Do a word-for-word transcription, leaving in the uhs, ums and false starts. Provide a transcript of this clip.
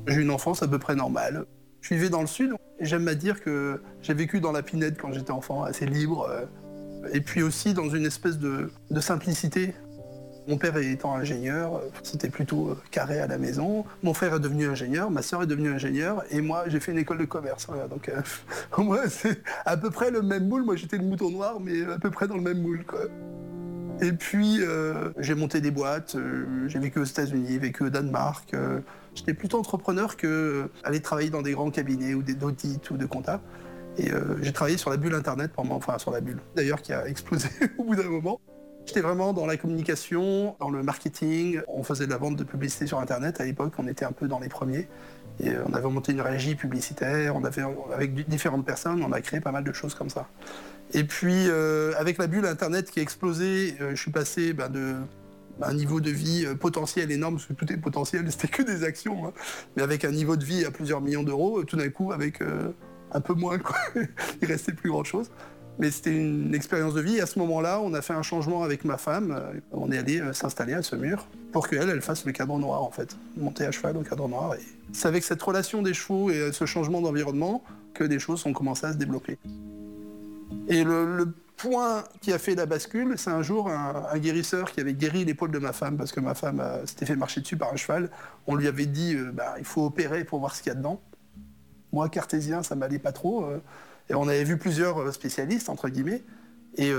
J'ai eu une enfance à peu près normale. Je vivais dans le sud et j'aime à dire que j'ai vécu dans la pinède quand j'étais enfant, assez libre, euh, et puis aussi dans une espèce de, de simplicité. Mon père étant ingénieur, euh, c'était plutôt euh, carré à la maison. Mon frère est devenu ingénieur, ma sœur est devenue ingénieure, et moi j'ai fait une école de commerce. Voilà, donc euh, moi c'est à peu près le même moule. Moi j'étais le mouton noir, mais à peu près dans le même moule, quoi. Et puis euh, j'ai monté des boîtes, euh, j'ai vécu aux États-Unis, vécu au Danemark. Euh, j'étais plutôt entrepreneur que euh, aller travailler dans des grands cabinets ou des d'audit ou de compta. Et euh, j'ai travaillé sur la bulle Internet pendant, enfin sur la bulle, d'ailleurs qui a explosé au bout d'un moment. J'étais vraiment dans la communication, dans le marketing. On faisait de la vente de publicité sur Internet à l'époque, on était un peu dans les premiers. Et euh, on avait monté une régie publicitaire, on avait, avec différentes personnes, on a créé pas mal de choses comme ça. Et puis euh, avec la bulle Internet qui a explosé, euh, je suis passé ben, de un niveau de vie euh, potentiel énorme, parce que tout est potentiel, c'était que des actions, hein, mais avec un niveau de vie à plusieurs millions d'euros, euh, tout d'un coup avec euh, un peu moins, quoi. Il restait plus grand chose. Mais c'était une expérience de vie. Et à ce moment-là, on a fait un changement avec ma femme. Euh, On est allé euh, s'installer à Saumur pour qu'elle, elle fasse le cadre noir, en fait. Monter à cheval au cadre noir. Et c'est avec cette relation des chevaux et ce changement d'environnement que des choses ont commencé à se développer. Et le, le point qui a fait la bascule, c'est un jour un, un guérisseur qui avait guéri l'épaule de ma femme parce que ma femme euh, s'était fait marcher dessus par un cheval. On lui avait dit, euh, bah, il faut opérer pour voir ce qu'il y a dedans. Moi, cartésien, ça m'allait pas trop. euh, et on avait vu plusieurs spécialistes, entre guillemets. Et